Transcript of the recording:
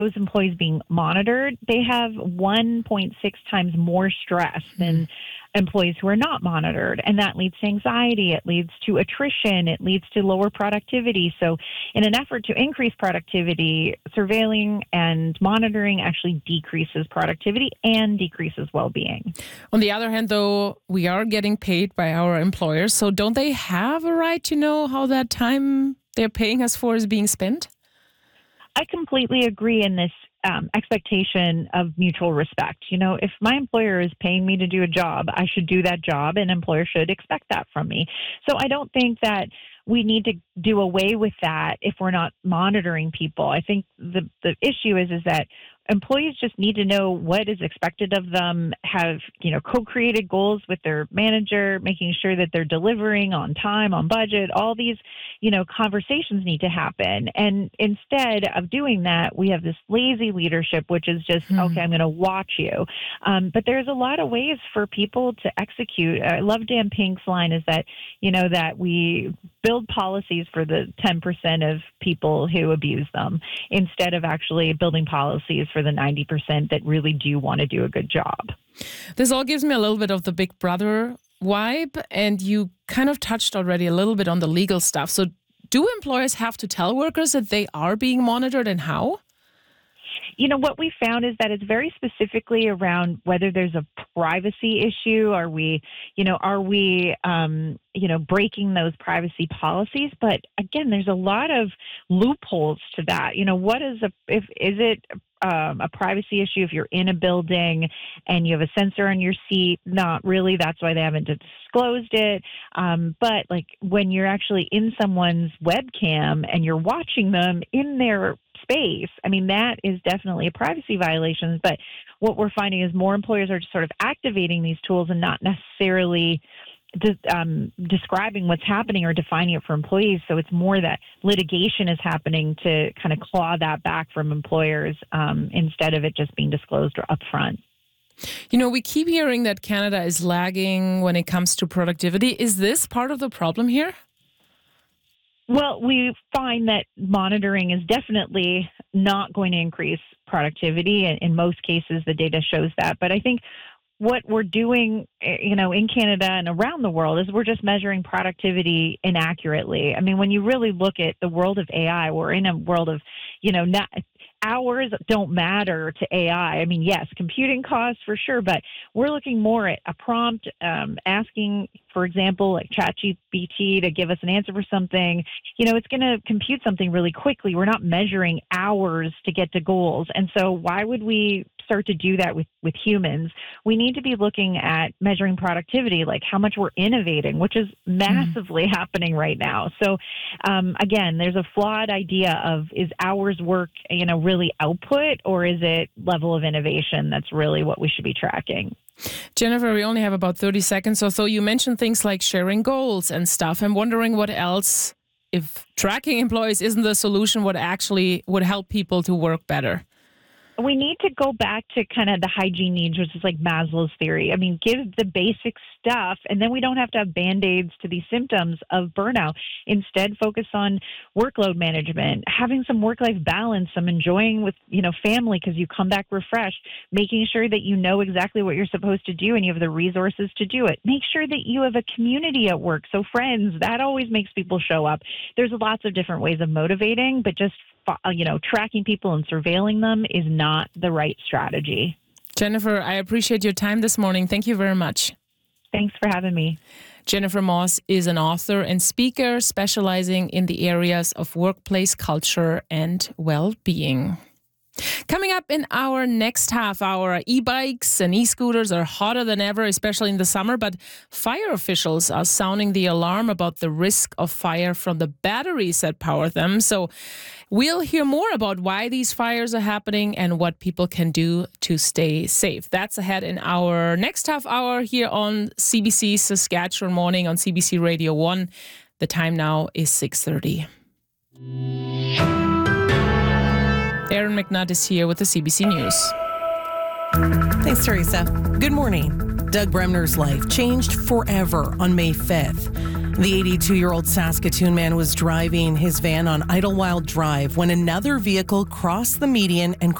those employees being monitored, they have 1.6 times more stress than employees who are not monitored. And that leads to anxiety. It leads to attrition. It leads to lower productivity. So in an effort to increase productivity, surveilling and monitoring actually decreases productivity and decreases well-being. On the other hand, though, we are getting paid by our employers. So don't they have a right to know how that time they're paying us for is being spent? I completely agree in this expectation of mutual respect. If my employer is paying me to do a job, I should do that job, and employer should expect that from me. So I don't think that we need to do away with that if we're not monitoring people. I think the issue is that employees just need to know what is expected of them, have, co-created goals with their manager, making sure that they're delivering on time, on budget. All these, conversations need to happen. And instead of doing that, we have this lazy leadership, which is just, okay, I'm going to watch you. But there's a lot of ways for people to execute. I love Dan Pink's line is that, that we build policies for the 10% of people who abuse them instead of actually building policies for the 90% that really do want to do a good job. This all gives me a little bit of the Big Brother vibe, and you kind of touched already a little bit on the legal stuff. So do employers have to tell workers that they are being monitored, and how? What we found is that it's very specifically around whether there's a privacy issue. Are we breaking those privacy policies? But again, there's a lot of loopholes to that. What is is it a privacy issue if you're in a building and you have a sensor on your seat? Not really. That's why they haven't disclosed it. But like when you're actually in someone's webcam and you're watching them in their space, that is definitely a privacy violation. But what we're finding is more employers are just sort of activating these tools and not necessarily describing what's happening or defining it for employees. So it's more that litigation is happening to kind of claw that back from employers instead of it just being disclosed or upfront. We keep hearing that Canada is lagging when it comes to productivity. Is this part of the problem here? Well, we find that monitoring is definitely not going to increase productivity. In most cases, the data shows that. But I think what we're doing, in Canada and around the world is we're just measuring productivity inaccurately. When you really look at the world of AI, we're in a world of, hours don't matter to AI. Yes, computing costs for sure, but we're looking more at a prompt, asking, for example, like ChatGPT to give us an answer for something. It's going to compute something really quickly. We're not measuring hours to get to goals. And so why would we start to do that with humans? We need to be looking at measuring productivity, like how much we're innovating, which is massively happening right now. So again, there's a flawed idea of, is hours work, really output, or is it level of innovation? That's really what we should be tracking. Jennifer, we only have about 30 seconds or so. You mentioned things like sharing goals and stuff. I'm wondering what else, if tracking employees isn't the solution, what actually would help people to work better? We need to go back to kind of the hygiene needs, which is like Maslow's theory. Give the basic stuff, and then we don't have to have Band-Aids to these symptoms of burnout. Instead, focus on workload management, having some work-life balance, some enjoying with, family because you come back refreshed, making sure that you know exactly what you're supposed to do and you have the resources to do it. Make sure that you have a community at work. So friends, that always makes people show up. There's lots of different ways of motivating, but just tracking people and surveilling them is not the right strategy. Jennifer, I appreciate your time this morning. Thank you very much. Thanks for having me. Jennifer Moss is an author and speaker specializing in the areas of workplace culture and well-being. Coming up in our next half hour, e-bikes and e-scooters are hotter than ever, especially in the summer, but fire officials are sounding the alarm about the risk of fire from the batteries that power them. So we'll hear more about why these fires are happening and what people can do to stay safe. That's ahead in our next half hour here on CBC Saskatchewan Morning on CBC Radio 1. The time now is 6:30. Aaron McNutt is here with the CBC News. Thanks, Teresa. Good morning. Doug Bremner's life changed forever on May 5th. The 82-year-old Saskatoon man was driving his van on Idlewild Drive when another vehicle crossed the median and